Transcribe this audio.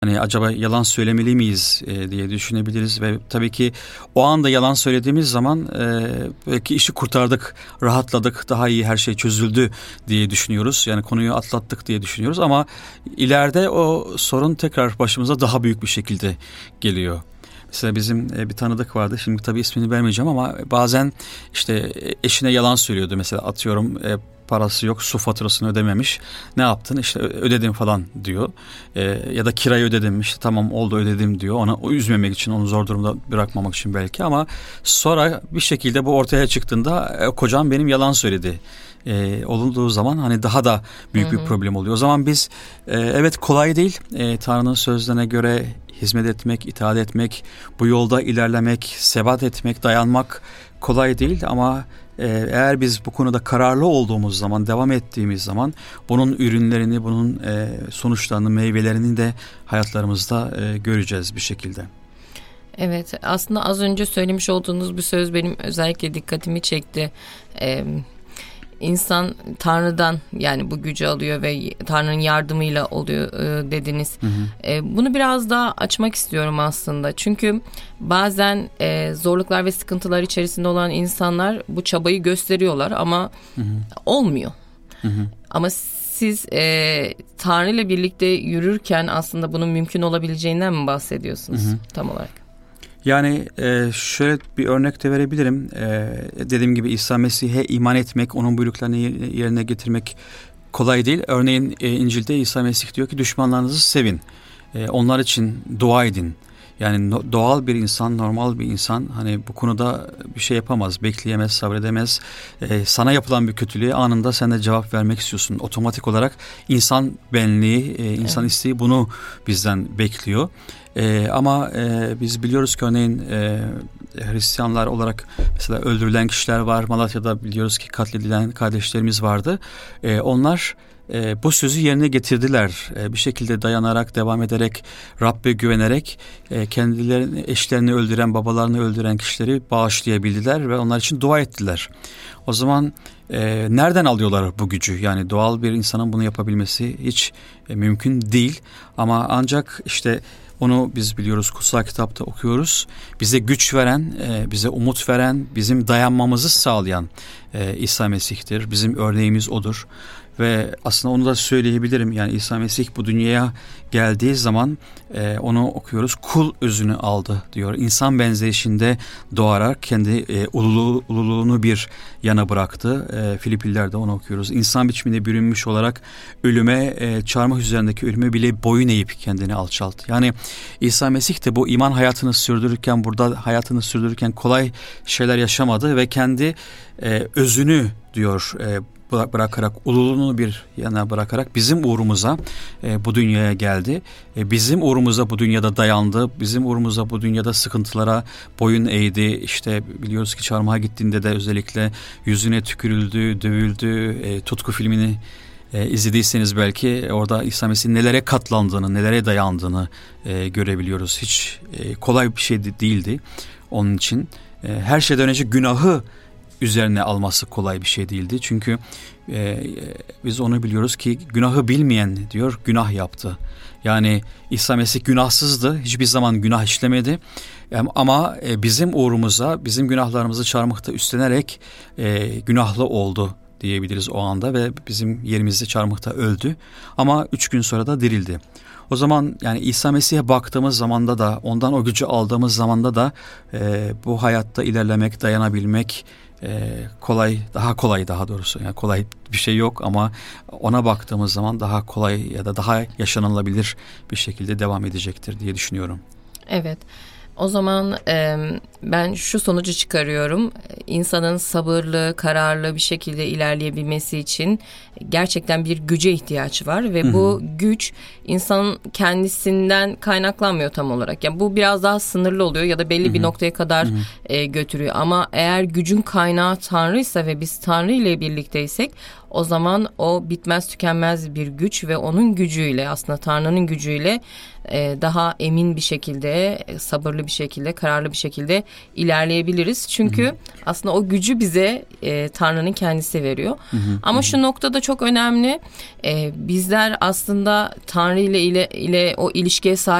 Hani acaba yalan söylemeli miyiz diye düşünebiliriz ve tabii ki o anda yalan söylediğimiz zaman belki işi kurtardık, rahatladık, daha iyi her şey çözüldü diye düşünüyoruz. Yani konuyu atlattık diye düşünüyoruz ama ileride o sorun tekrar başımıza daha büyük bir şekilde geliyor. Mesela bizim bir tanıdık vardı. Şimdi tabii ismini vermeyeceğim ama bazen işte eşine yalan söylüyordu. Mesela atıyorum parası yok, su faturasını ödememiş. Ne yaptın? İşte ödedim falan diyor. Ya da kirayı ödedim. İşte tamam oldu ödedim diyor. Onu üzmemek için, onu zor durumda bırakmamak için belki ama sonra bir şekilde bu ortaya çıktığında kocam benim yalan söyledi. Olunduğu zaman hani daha da büyük bir problem oluyor. O zaman biz evet kolay değil. Tanrı'nın sözlerine göre hizmet etmek, itaat etmek, bu yolda ilerlemek, sebat etmek, dayanmak kolay değil ama eğer biz bu konuda kararlı olduğumuz zaman, devam ettiğimiz zaman bunun ürünlerini, bunun sonuçlarını, meyvelerini de hayatlarımızda göreceğiz bir şekilde. Evet, aslında az önce söylemiş olduğunuz bir söz benim özellikle dikkatimi çekti. İnsan Tanrı'dan yani bu gücü alıyor ve Tanrı'nın yardımıyla oluyor dediniz. Hı hı. Bunu biraz daha açmak istiyorum aslında. Çünkü bazen zorluklar ve sıkıntılar içerisinde olan insanlar bu çabayı gösteriyorlar ama olmuyor. Hı hı. Ama siz Tanrı ile birlikte yürürken aslında bunun mümkün olabileceğinden mi bahsediyorsunuz tam olarak? Yani şöyle bir örnek de verebilirim. Dediğim gibi İsa Mesih'e iman etmek, onun buyruklarını yerine getirmek kolay değil. Örneğin İncil'de İsa Mesih diyor ki düşmanlarınızı sevin. Onlar için dua edin. Yani doğal bir insan, normal bir insan hani bu konuda bir şey yapamaz, bekleyemez, sabredemez. Sana yapılan bir kötülüğe anında sen de cevap vermek istiyorsun. Otomatik olarak insan benliği, insan isteği bunu bizden bekliyor. Ama biz biliyoruz ki örneğin Hristiyanlar olarak mesela öldürülen kişiler var. Malatya'da biliyoruz ki katledilen kardeşlerimiz vardı. Onlar bu sözü yerine getirdiler. Bir şekilde dayanarak, devam ederek, Rabbe güvenerek kendilerini, eşlerini öldüren, babalarını öldüren kişileri bağışlayabildiler ve onlar için dua ettiler. O zaman nereden alıyorlar bu gücü? Yani doğal bir insanın bunu yapabilmesi hiç mümkün değil. Ama ancak işte onu biz biliyoruz, kutsal kitapta okuyoruz. Bize güç veren, bize umut veren, bizim dayanmamızı sağlayan İsa Mesih'tir. Bizim örneğimiz odur. Ve aslında onu da söyleyebilirim. Yani İsa Mesih bu dünyaya geldiği zaman onu okuyoruz. Kul özünü aldı diyor. İnsan benzeyişinde doğarak kendi ululuğunu bir yana bıraktı. Filipliler'de onu okuyoruz. İnsan biçiminde bürünmüş olarak ölüme, çarmıh üzerindeki ölüme bile boyun eğip kendini alçalttı. Yani İsa Mesih de bu iman hayatını sürdürürken, burada hayatını sürdürürken kolay şeyler yaşamadı ve kendi özünü diyor bırakarak, ululuğunu bir yana bırakarak bizim uğrumuza bu dünyaya geldi. Bizim uğrumuza bu dünyada dayandı. Bizim uğrumuza bu dünyada sıkıntılara boyun eğdi. İşte biliyoruz ki çarmıha gittiğinde de özellikle yüzüne tükürüldü, dövüldü. Tutku filmini izlediyseniz belki orada İsa Mesih'in nelere katlandığını, nelere dayandığını görebiliyoruz. Hiç kolay bir şey değildi onun için. Her şeyden önce günahı üzerine alması kolay bir şey değildi. Çünkü biz onu biliyoruz ki günahı bilmeyen diyor günah yaptı. Yani İsa Mesih günahsızdı. Hiçbir zaman günah işlemedi. Ama bizim uğrumuza, bizim günahlarımızı çarmıhta üstlenerek günahlı oldu diyebiliriz o anda ve bizim yerimizde çarmıhta öldü. Ama 3 gün sonra da dirildi. O zaman yani İsa Mesih'e baktığımız zamanda da, ondan o gücü aldığımız zamanda da bu hayatta ilerlemek, dayanabilmek kolay, daha doğrusu. Yani kolay bir şey yok ama ona baktığımız zaman daha kolay ya da daha yaşanılabilir bir şekilde devam edecektir diye düşünüyorum. Evet. O zaman ben şu sonucu çıkarıyorum. İnsanın sabırlı, kararlı bir şekilde ilerleyebilmesi için gerçekten bir güce ihtiyaç var ve bu güç insanın kendisinden kaynaklanmıyor tam olarak. Yani bu biraz daha sınırlı oluyor ya da belli bir noktaya kadar götürüyor. Ama eğer gücün kaynağı Tanrıysa ve biz Tanrı ile birlikteysek o zaman o bitmez tükenmez bir güç ve onun gücüyle, aslında Tanrı'nın gücüyle daha emin bir şekilde, sabırlı bir şekilde, kararlı bir şekilde ilerleyebiliriz. Çünkü aslında o gücü bize Tanrı'nın kendisi veriyor. Ama şu noktada çok önemli. Bizler aslında Tanrı ile o ilişkiye sahip